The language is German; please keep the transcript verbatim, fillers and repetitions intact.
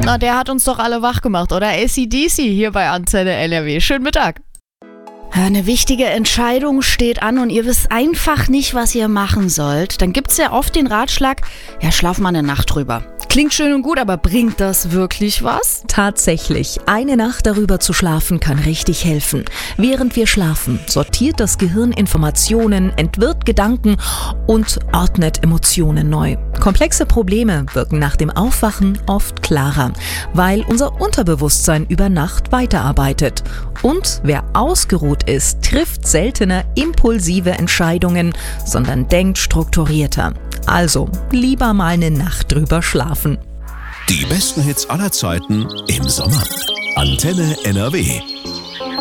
Na, der hat uns doch alle wach gemacht, oder? A C D C hier bei Antenne N R W. Schönen Mittag. Eine wichtige Entscheidung steht an und ihr wisst einfach nicht, was ihr machen sollt. Dann gibt's ja oft den Ratschlag, ja, schlaf mal eine Nacht drüber. Klingt schön und gut, aber bringt das wirklich was? Tatsächlich, eine Nacht darüber zu schlafen kann richtig helfen. Während wir schlafen, sortiert das Gehirn Informationen, entwirrt Gedanken und ordnet Emotionen neu. Komplexe Probleme wirken nach dem Aufwachen oft klarer, weil unser Unterbewusstsein über Nacht weiterarbeitet. Und wer ausgeruht ist, trifft seltener impulsive Entscheidungen, sondern denkt strukturierter. Also lieber mal eine Nacht drüber schlafen. Die besten Hits aller Zeiten im Sommer. Antenne N R W.